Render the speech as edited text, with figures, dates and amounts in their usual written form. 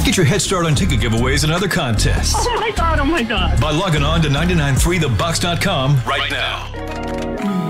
Get your head start on ticket giveaways and other contests. Oh my God. By logging on to 993thebox.com right now.